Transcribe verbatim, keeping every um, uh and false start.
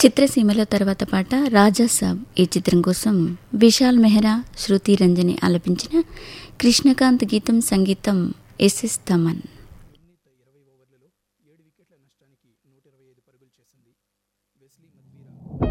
చిత్రసీమలో తర్వాత పాట రాజాసాబ్ ఈ చిత్రం కోసం విశాల్ మెహ్రా, శృతి రంజని ఆలపించిన కృష్ణకాంత్ గీతం, సంగీతం ఎస్ఎస్ తమన్. ఇరవై ఓవర్లలో ఏడు వికెట్ల నష్టానికి నూట ఇరవై ఐదు పరుగులు చేసింది. వెస్లీ మద్వీరా